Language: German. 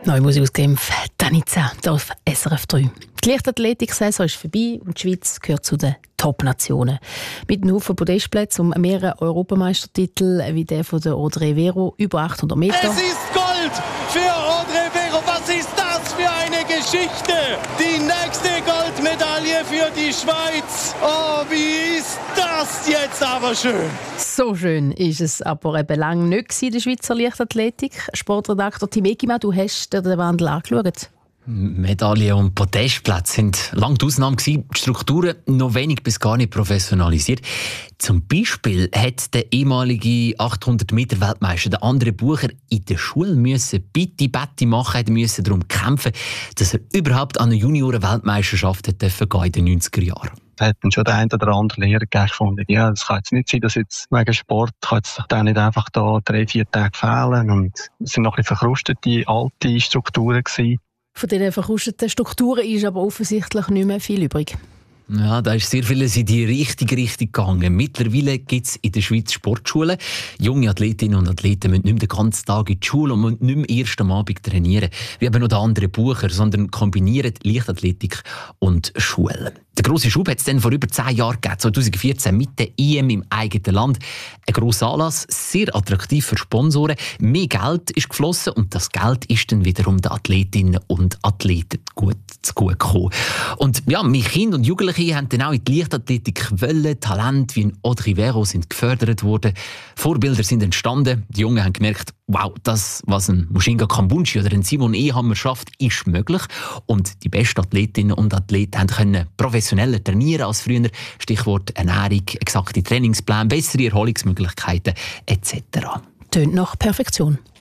Neue Musik aus Genf, Danica, hier auf SRF 3. Die Leichtathletik-Saison ist vorbei und die Schweiz gehört zu den Top-Nationen. Mit einem Haufen Podestplätzen und mehreren Europameistertiteln wie der von der Audrey Vero, über 800 Meter. Es ist Gold für Audrey Vero. Was ist das für eine Geschichte? Die nächste Goldmedaille für die Schweiz. Oh, wie ist das jetzt aber schön. So schön ist es aber eben lange nicht in der Schweizer Leichtathletik. Sportredakteur Tim Egimann, du hast dir den Wandel angeschaut. Medaillen und Podestplätze sind lange die Ausnahme gewesen. Die Strukturen noch wenig bis gar nicht professionalisiert. Zum Beispiel hat der ehemalige 800-Meter-Weltmeister, der André Bucher, in der Schule Bitte machen, musste darum kämpfen, dass er überhaupt an eine Junioren-Weltmeisterschaft gehen durfte in den 90er Jahren. Hat dann schon der eine oder andere Lehrer gefunden, ja, es kann jetzt nicht sein, dass jetzt wegen Sport kann jetzt dann nicht einfach da 3-4 Tage fehlen. Und es sind noch ein bisschen verkrustete alte Strukturen gewesen. Von diesen verkrusteten Strukturen ist aber offensichtlich nicht mehr viel übrig. Ja, da ist sehr vieles in die richtige Richtung gegangen. Mittlerweile gibt es in der Schweiz Sportschulen. Junge Athletinnen und Athleten müssen nicht mehr den ganzen Tag in die Schule und müssen nicht mehr erst am Abend trainieren, wie eben noch der andere Bucher, sondern kombinieren Leichtathletik und Schule. Der grosse Schub hat es dann vor über 10 Jahren gegeben, 2014 mit der EM im eigenen Land. Ein grosser Anlass, sehr attraktiv für Sponsoren. Mehr Geld ist geflossen und das Geld ist dann wiederum den Athletinnen und Athleten gut gekommen. Und ja, wir Kinder und Jugendliche haben dann auch in die Leichtathletik wollen. Talente wie Audrey Vero sind gefördert worden. Vorbilder sind entstanden. Die Jungen haben gemerkt, wow, das, was ein Mushinga Kambunchi oder ein Simon Ehammer schafft, ist möglich. Und die besten Athletinnen und Athleten können professioneller trainieren als früher. Stichwort Ernährung, exakte Trainingspläne, bessere Erholungsmöglichkeiten etc. Tönt nach Perfektion.